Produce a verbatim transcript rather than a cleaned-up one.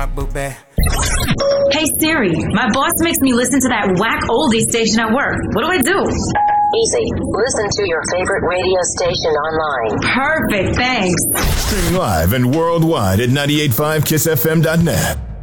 my boo bag. Hey Siri, my boss makes me listen to that whack oldie station at work. What do I do? Easy. Listen to your favorite radio station online. Perfect, thanks. Stream live and worldwide at nine eight five kiss f m dot net.